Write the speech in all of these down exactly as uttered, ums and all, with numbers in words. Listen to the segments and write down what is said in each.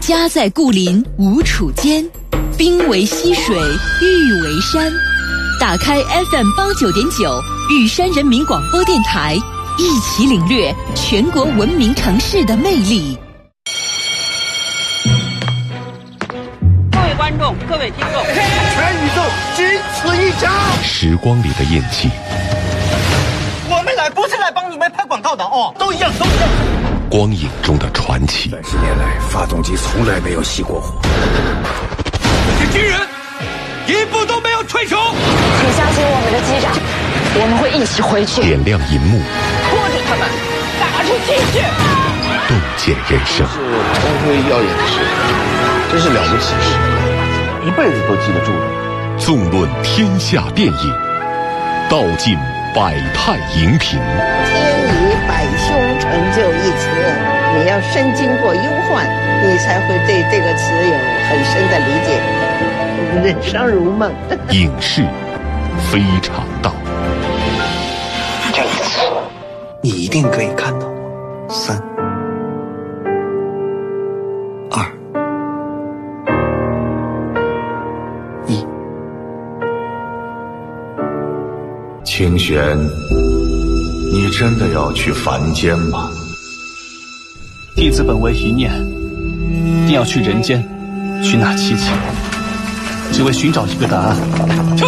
家在故林无处间，兵为溪水，玉为山。打开 F M 八九点九，玉山人民广播电台，一起领略全国文明城市的魅力。 各位观众，各位听众， 全宇宙仅此一家。 时光里的印记， 我们来不是来帮你们拍广告的哦，都一样，都一样。 光影中的传奇。 三十年来，发动机从来没有熄过火。 这些军人一步都没有退出。 请相信我们的机长，我们会一起回去。 点亮银幕， 拖着他们打出去去。 洞见人生。 是光辉耀眼的事，真是了不起事，一辈子都记得住的。 纵论天下电影，道尽百态荧屏。 天以百凶成就一词，你要深经过忧患，你才会对这个词有很深的理解。人生如梦。 影视非常道。 这一次，你一定可以看到。三、二、一。 清玄，你真的要去凡间吗？ 弟子本为一念，定要去人间，去纳七情，只为寻找一个答案。 撤！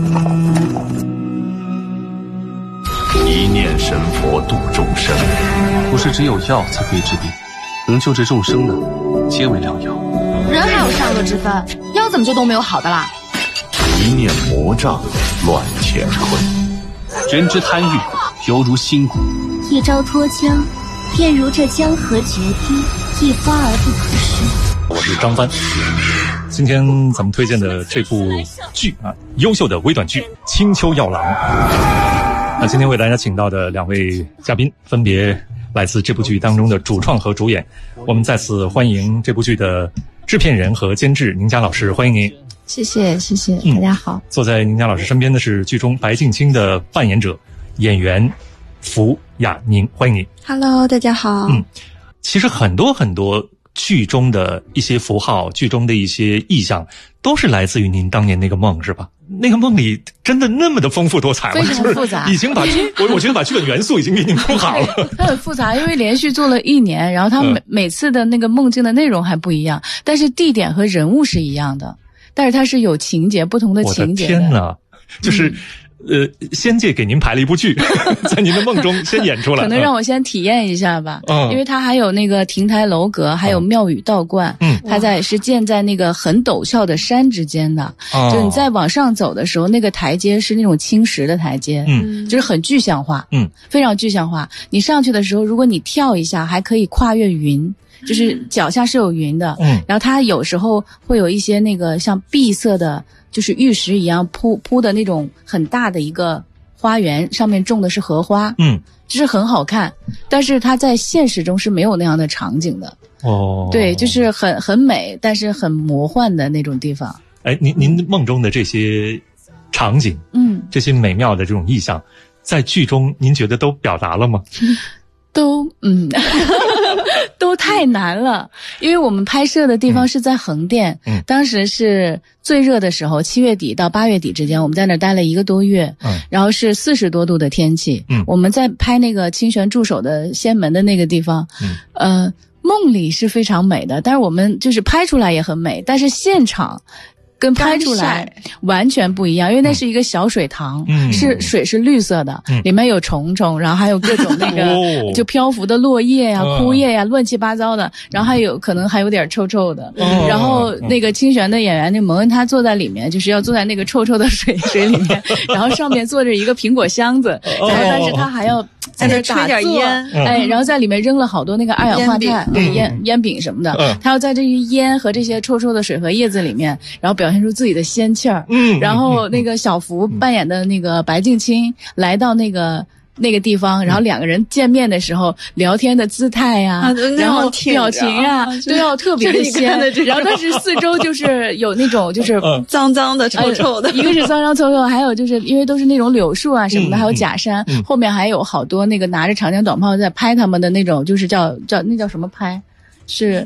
一念神佛度众生， 不是只有药才可以治病，能救治众生的，皆为良药。 人还有善恶之分，药怎么就都没有好的啦？ 一念魔障，乱乾坤。 人之贪欲，犹如新骨。 一朝脱缰，便如这江河决堤，一发而不可收。 我是张帆，今天咱们推荐的这部剧啊，优秀的微短剧《青丘药郎》。那今天为大家请到的两位嘉宾，分别来自这部剧当中的主创和主演。我们再次欢迎这部剧的制片人和监制宁佳老师，欢迎您。 谢谢谢谢、嗯、大家好。 坐在宁佳老师身边的是剧中白敬卿的扮演者演员符雅宁，欢迎你。 Hello， 大家好。 嗯，其实很多很多剧中的一些符号，剧中的一些意象，都是来自于您当年那个梦，是吧？那个梦里真的那么的丰富多彩吗？ 非常复杂， 已经把我我觉得把剧本元素已经给你铺好了。 它很复杂，因为连续做了一年，然后它每、嗯、每次的那个梦境的内容还不一样，但是地点和人物是一样的，但是它是有情节，不同的情节的。 我的天哪，就是。嗯呃，仙界给您排了一部剧，在您的梦中先演出来。 可能让我先体验一下吧，嗯，因为它还有那个亭台楼阁，还有庙宇道观，嗯，它在是建在那个很陡峭的山之间的，嗯，就你在往上走的时候，那个台阶是那种青石的台阶，嗯，就是很具象化，嗯，非常具象化。你上去的时候，如果你跳一下，还可以跨越云。就是脚下是有云的，嗯，然后它有时候会有一些那个像碧色的，就是玉石一样铺铺的那种很大的一个花园，上面种的是荷花，嗯，就是很好看，但是它在现实中是没有那样的场景的，哦，对，就是很很美，但是很魔幻的那种地方。 哎，您您梦中的这些场景，嗯，这些美妙的这种意象，在剧中您觉得都表达了吗？ 都嗯都太难了，因为我们拍摄的地方是在横店，嗯，当时是最热的时候，七月底到八月底之间，我们在那儿待了一个多月，嗯，然后是四十多度的天气，嗯，我们在拍那个清玄驻守的仙门的那个地方，嗯，呃，梦里是非常美的，但是我们就是拍出来也很美，但是现场跟拍出来完全不一样，因为那是一个小水塘，嗯，是水是绿色的，嗯，里面有虫虫，然后还有各种那个、哦、就漂浮的落叶呀、枯叶呀、乱七八糟的，然后还有可能还有点臭臭的，嗯，然后那个清玄的演员那蒙恩他坐在里面，就是要坐在那个臭臭的水水里面，然后上面坐着一个苹果箱子，然后但是他还要在那吹点烟，哎，然后在里面扔了好多那个二氧化碳、对烟烟饼什么的，嗯，他要在这些烟和这些臭臭的水和叶子里面，然后表现出自己的仙气儿。嗯，然后那个小福扮演的那个白敬卿来到那个那个地方，然后两个人见面的时候聊天的姿态呀、啊，然后表情啊都要特别的仙，然后但是四周就是有那种就是脏脏的、臭臭的， 一个是脏脏臭臭，还有就是因为都是那种柳树啊什么的，还有假山，嗯，后面还有好多那个拿着长枪短炮在拍他们的那种，就是叫叫那叫什么拍，是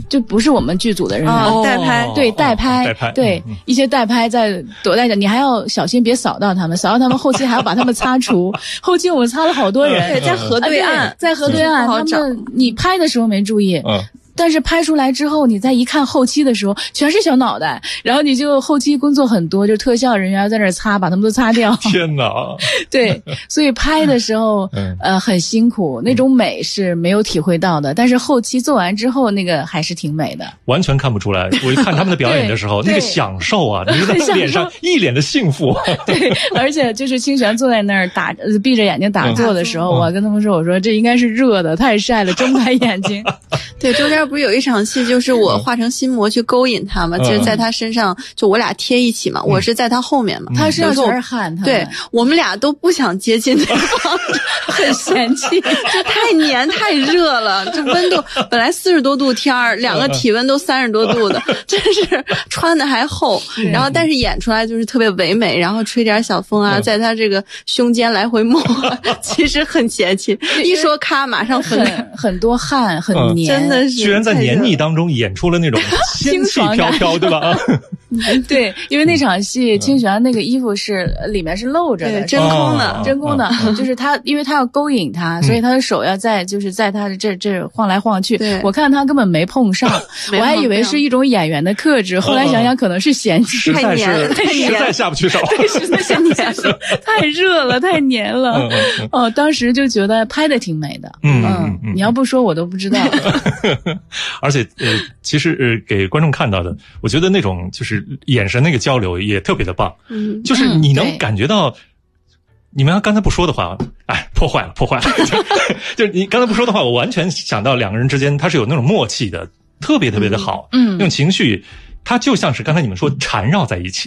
就不是我们剧组的人员， 哦、代拍， 对代拍， 哦、代拍对、嗯、一些代拍在躲在着，你还要小心别扫到他们，扫到他们后期还要把他们擦除。后期我们擦了好多人， 对，在河对岸， 啊、在河对岸，他们你拍的时候没注意。嗯，但是拍出来之后，你再一看后期的时候，全是小脑袋，然后你就后期工作很多，就特效人员在那儿擦，把他们都擦掉。 天哪！ 对，所以拍的时候，嗯、呃，很辛苦，那种美是没有体会到的。但是后期做完之后，那个还是挺美的。 完全看不出来，我一看他们的表演的时候，那个享受啊，你在脸上一脸的幸福。 对，而且就是清玄坐在那儿打，闭着眼睛打坐的时候，嗯、我跟他们说，我说这应该是热的，太晒了，睁开眼睛。 对，中间不是有一场戏，就是我化成心魔去勾引他嘛，嗯、就是在他身上，就我俩贴一起嘛，嗯、我是在他后面嘛， 他身上全是汗， 对我们俩都不想接近对方， 很嫌弃， 就太黏太热了，这温度本来四十多度天儿，两个体温都三十多度的，真是穿的还厚，然后但是演出来就是特别唯美，然后吹点小风啊，在他这个胸间来回摸，其实很嫌弃，一说咔马上分很很多汗，很黏。 真的是居然在黏腻当中演出了那种仙气飘飘，对吧？ 对，因为那场戏，清玄那个衣服是里面是露着的， 真空的， 真空的，就是他，因为他要勾引他，所以他的手要在，就是在他的这这晃来晃去。我看他根本没碰上，我还以为是一种演员的克制，后来想想可能是嫌弃， 太黏，太黏，实在下不去手， 对，实在下不去手，太热了，太黏了。哦，当时就觉得拍的挺美的， 嗯嗯嗯， 你要不说我都不知道。 而且呃，其实呃，给观众看到的，我觉得那种就是眼神那个交流也特别的棒，嗯，就是你能感觉到，你们要刚才不说的话，哎，破坏了，破坏了，就是你刚才不说的话，我完全想到两个人之间他是有那种默契的，特别特别的好，嗯，那种情绪，它就像是刚才你们说缠绕在一起。